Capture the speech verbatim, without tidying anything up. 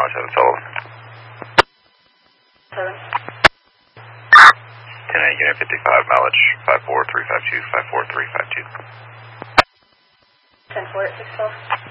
oh seven Sullivan. seven. ten eight, Unit fifty-five, mileage five four three five two, five four three five two. ten four at six twelve.